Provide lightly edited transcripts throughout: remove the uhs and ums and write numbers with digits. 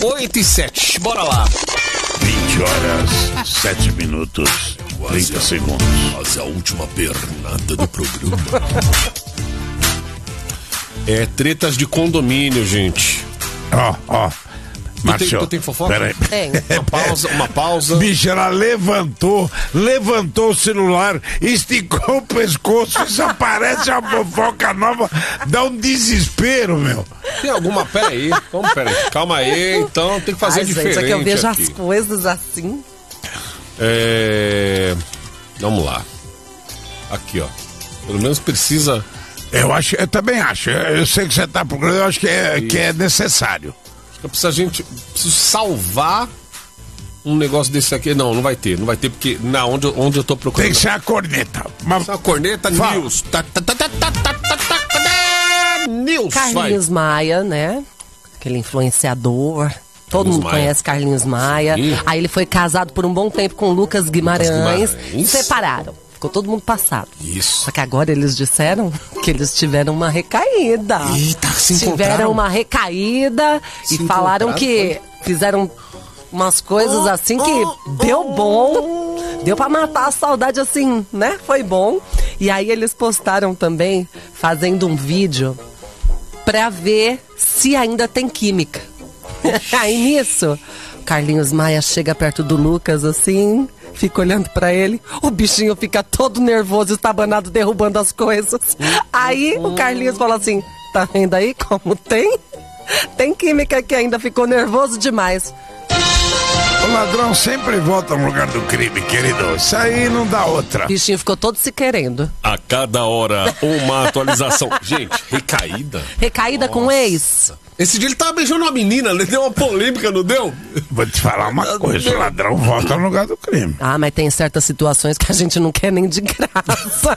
8h07, bora lá. 20 horas, 7 minutos, 30 segundos. Quase a última pernada do programa. Tretas de condomínio, gente. Ó. Márcio, tu tem fofoca? Peraí. Tem. Uma pausa. Bicho, ela levantou o celular, esticou o pescoço, isso aparece uma fofoca nova, dá um desespero, meu. Tem alguma? Peraí, calma aí, então tem que fazer diferente. Gente, é que eu vejo aqui. as coisas assim. Vamos lá. Aqui, ó. Pelo menos precisa. Eu também acho. Eu sei que você tá procurando, eu acho que é necessário. Eu preciso salvar um negócio desse aqui. Não vai ter, porque onde eu tô procurando. Tem que ser a corneta. A corneta Fala. News. News. Carlinhos Maia, né? Aquele influenciador. Todo mundo conhece Carlinhos Maia. Sim. Aí ele foi casado por um bom tempo com Lucas Guimarães. Separaram. Ficou todo mundo passado. Isso. Só que agora eles disseram que eles tiveram uma recaída. Eita, se tiveram encontraram? uma recaída e falaram que fizeram umas coisas assim que deu bom. Deu pra matar a saudade assim, né? Foi bom. E aí eles postaram também fazendo um vídeo pra ver se ainda tem química. Aí nisso, Carlinhos Maia chega perto do Lucas assim, fica olhando pra ele, o bichinho fica todo nervoso, estabanado, derrubando as coisas. Aí o Carlinhos fala assim, tá vendo aí como tem? Tem química que ainda ficou nervoso demais. O ladrão sempre volta no lugar do crime, querido. Isso aí não dá outra. O bichinho ficou todo se querendo. A cada hora, uma atualização. Gente, recaída. Recaída com ex. Esse dia ele tava beijando uma menina, ele deu uma polêmica, não deu? Vou te falar uma coisa, o ladrão volta no lugar do crime. Ah, mas tem certas situações que a gente não quer nem de graça.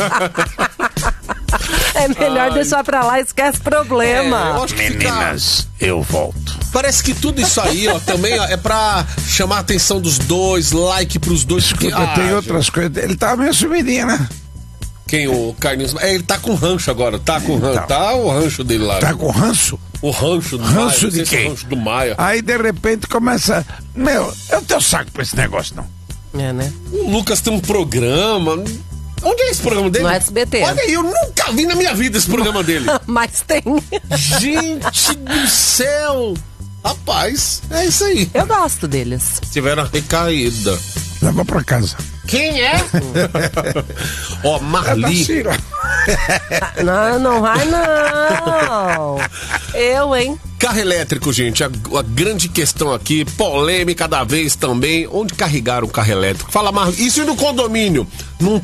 É melhor deixar pra lá, esquece problema. Eu acho que Meninas, eu volto. Parece que tudo isso aí, ó, também ó, é pra chamar a atenção dos dois, like pros dois. Escuta, tem outras coisas. Ele tava meio sumidinho, né? Quem? O Carlinhos? Ele tá com rancho agora, tá com rancho. Então. Tá o rancho dele lá. Tá com ranço? O rancho do Ranço Maia. Não de sei se é quem? o rancho do Maia. Aí de repente começa. Meu, eu tenho saco pra esse negócio, não. É, né? O Lucas tem um programa. Onde é esse programa dele? No SBT. Olha aí, eu nunca vi na minha vida esse programa dele. Mas tem. Gente do céu! Rapaz, é isso aí. Eu gosto deles. Tiveram a recaída. Leva pra casa. Quem é? Ó, Marli. Não vai não. Eu, hein? Carro elétrico, gente, a grande questão aqui, polêmica da vez também, onde carregaram o carro elétrico? Fala, Marli, isso no condomínio, não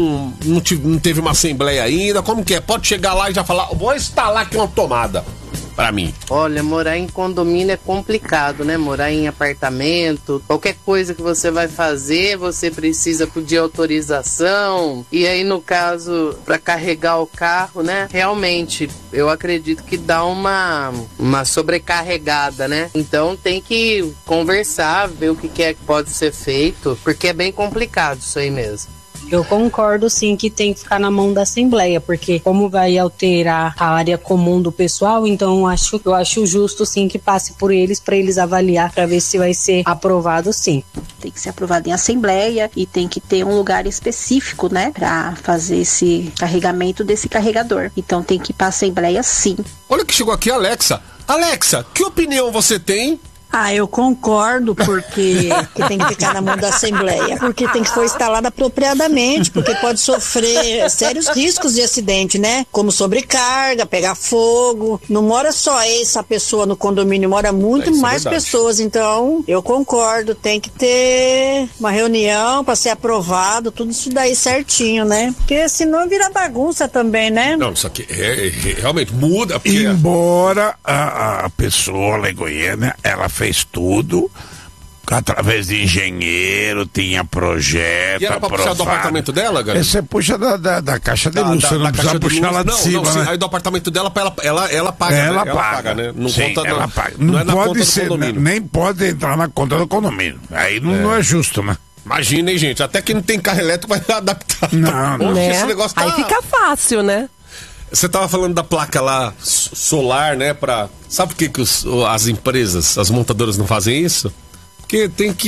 teve uma assembleia ainda, como que é? Pode chegar lá e já falar, vou instalar aqui uma tomada pra mim. Olha, morar em condomínio é complicado, né? Morar em apartamento, qualquer coisa que você vai fazer, você precisa pedir autorização. E aí, no caso, para carregar o carro, né? Realmente, eu acredito que dá uma sobrecarregada, né? Então tem que conversar, ver o que é que pode ser feito, porque é bem complicado isso aí mesmo. Eu concordo sim que tem que ficar na mão da Assembleia, porque como vai alterar a área comum do pessoal, então eu acho justo sim que passe por eles, para eles avaliar, para ver se vai ser aprovado sim. Tem que ser aprovado em Assembleia e tem que ter um lugar específico, né, para fazer esse carregamento desse carregador. Então tem que ir para Assembleia sim. Olha que chegou aqui, Alexa. Alexa, que opinião você tem? Ah, eu concordo, porque que tem que ficar na mão da Assembleia, porque tem que ser instalada apropriadamente, porque pode sofrer sérios riscos de acidente, né? Como sobrecarga, pegar fogo. Não mora só essa pessoa no condomínio, mora muito mais pessoas. Então, eu concordo, tem que ter uma reunião para ser aprovado, tudo isso daí certinho, né? Porque senão vira bagunça também, né? Não, isso aqui realmente muda. Porque... Embora a pessoa lá em Goiânia, ela fez tudo através de engenheiro, tinha projeto. E era pra puxar do apartamento dela, galera? Você puxa da caixa de luz, você não precisa puxar lá de cima. Não, né? aí do apartamento dela, ela paga. Ela né? paga, né? Não sim, conta, ela paga. Não é na pode conta ser, do condomínio. nem pode entrar na conta do condomínio. Aí não é justo, né? Imagina, hein, gente? Até que não tem carro elétrico vai adaptar. Não. Né? Esse negócio tá... Aí fica fácil, né? Você tava falando da placa lá solar, né? Sabe por que as empresas, as montadoras não fazem isso? Porque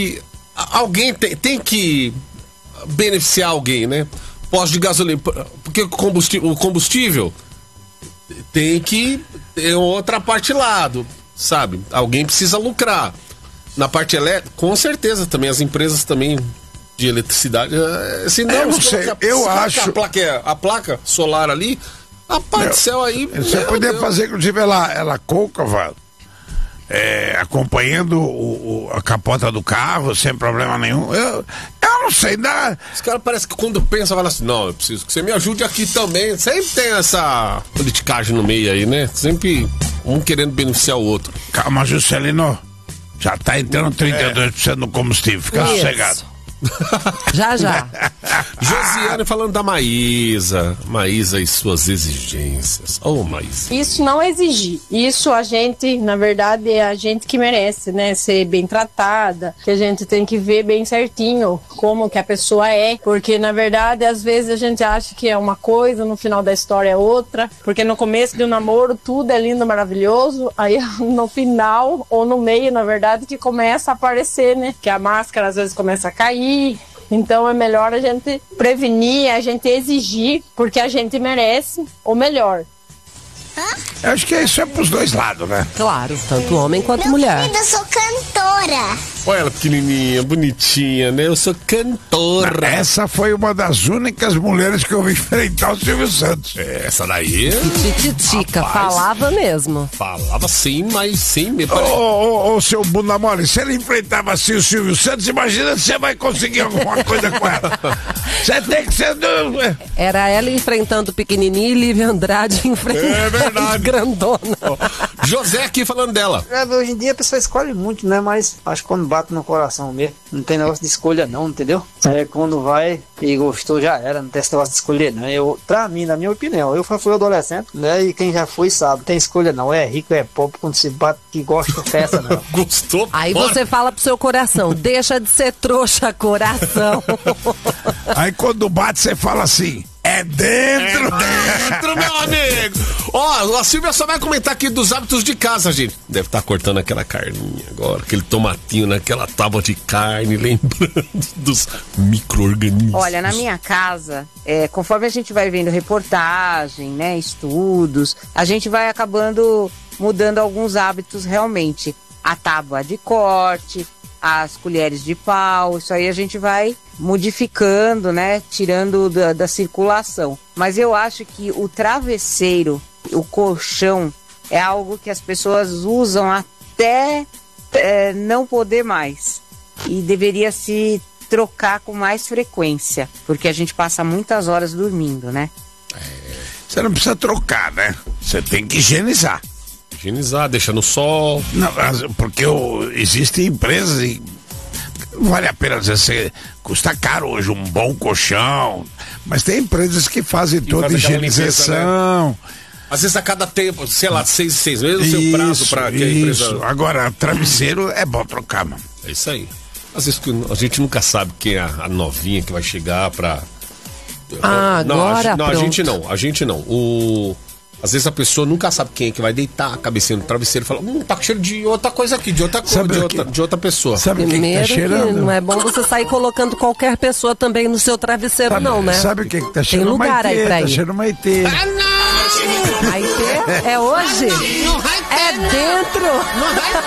alguém tem que beneficiar alguém, né? Posto de gasolina, porque o combustível tem que ter outra parte lá, sabe? Alguém precisa lucrar. Na parte elétrica, com certeza também, as empresas também de eletricidade, eu não sei, eu acho... A placa solar ali, a parte do céu aí... Você poderia fazer, inclusive, ela côncava, acompanhando a capota do carro, sem problema nenhum. Eu não sei, dá... Os caras parecem que quando pensam, falam assim, não, eu preciso que você me ajude aqui também. Sempre tem essa politicagem no meio aí, né? Sempre um querendo beneficiar o outro. Calma, Juscelino, já tá entrando 32% no combustível, fica sossegado. Já. Josiane falando da Maísa e suas exigências. Maísa. Isso não exigir. Isso a gente, na verdade, é a gente que merece, né? Ser bem tratada, que a gente tem que ver bem certinho como que a pessoa é, porque na verdade, às vezes a gente acha que é uma coisa, no final da história é outra, porque no começo de um namoro tudo é lindo, maravilhoso, aí no final, ou no meio, na verdade, que começa a aparecer, né? Que a máscara às vezes começa a cair. Então é melhor a gente prevenir, a gente exigir, porque a gente merece o melhor. Eu acho que isso é pros dois lados, né? Claro, tanto homem quanto mulher. Eu sou cantora. Olha ela pequenininha, bonitinha, né? Eu sou cantora. Essa foi uma das únicas mulheres que eu vi enfrentar o Silvio Santos. Essa daí... Tititica, falava mesmo. Falava sim, mas sim... Ô, seu bunda mole, se ele enfrentava assim o Silvio Santos, imagina se você vai conseguir alguma coisa com ela. Você tem que ser... Era ela enfrentando o pequenininho e Lívia Andrade enfrentando a grandona. José aqui falando dela. Hoje em dia a pessoa escolhe muito, né? Mas acho que quando bate no coração mesmo, não tem negócio de escolha não, entendeu? Quando vai e gostou já era, não tem esse negócio de escolher não. Pra mim, na minha opinião, eu fui adolescente, né? E quem já foi sabe, não tem escolha não. É rico, é pobre, quando se bate que gosta, festa não. Gostou? Aí você fala pro seu coração, deixa de ser trouxa, coração. Aí quando bate você fala assim... É dentro, meu amigo. A Silvia só vai comentar aqui dos hábitos de casa, gente. Deve estar cortando aquela carninha agora, aquele tomatinho naquela tábua de carne, lembrando dos micro-organismos. Olha, na minha casa, conforme a gente vai vendo reportagem, né, estudos, a gente vai acabando mudando alguns hábitos realmente. A tábua de corte, as colheres de pau, isso aí a gente vai modificando, né, tirando da circulação. Mas eu acho que o travesseiro, o colchão, é algo que as pessoas usam até não poder mais. E deveria se trocar com mais frequência, porque a gente passa muitas horas dormindo, né? Você não precisa trocar, né? Você tem que higienizar. Higienizar, deixa no sol. Não, porque existem empresas e não vale a pena dizer, custa caro hoje um bom colchão, mas tem empresas que fazem toda a higienização. Limpeza, né? Às vezes a cada tempo, sei lá, 6 meses, o seu prazo para que a empresa... Agora, travesseiro é bom trocar, mano. É isso aí. Às vezes a gente nunca sabe quem é a novinha que vai chegar pra... Agora a gente não. Às vezes a pessoa nunca sabe quem é que vai deitar a cabecinha no travesseiro e fala, tá com cheiro de outra coisa aqui, de outra coisa, de outra pessoa. Sabe Primeiro que tá cheirando? Que não é bom você sair colocando qualquer pessoa também no seu travesseiro, não, né? Sabe o que tá cheirando? Tem lugar aí pra ir. Tá cheirando Maitê. Maitê? É hoje? É dentro?